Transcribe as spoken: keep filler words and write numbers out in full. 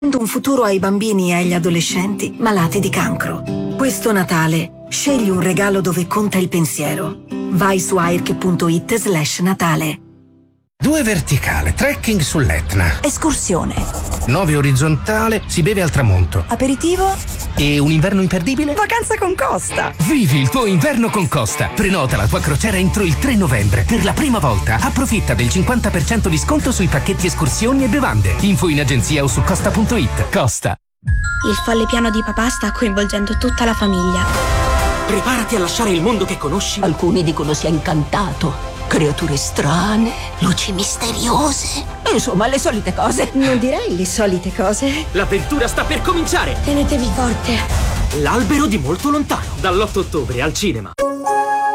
un futuro ai bambini e agli adolescenti malati di cancro. Questo Natale scegli un regalo dove conta il pensiero. Vai su airc punto it slash Natale. Due verticale, trekking sull'Etna. Escursione. Nove orizzontale, si beve al tramonto. Aperitivo. E un inverno imperdibile? Vacanza con Costa. Vivi il tuo inverno con Costa. Prenota la tua crociera entro il tre novembre. Per la prima volta approfitta del cinquanta per cento di sconto sui pacchetti escursioni e bevande. Info in agenzia o su costa punto it. Costa. Il folle piano di papà sta coinvolgendo tutta la famiglia. Preparati a lasciare il mondo che conosci. Alcuni dicono sia incantato. Creature strane, luci misteriose. Insomma, le solite cose. Non direi le solite cose. L'avventura sta per cominciare. Tenetevi forte. L'albero di molto lontano. Dall'otto ottobre al cinema.